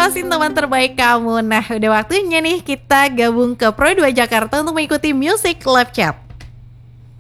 puasin teman terbaik kamu. Nah, udah waktunya nih kita gabung ke Pro 2 Jakarta untuk mengikuti Music Live Chat.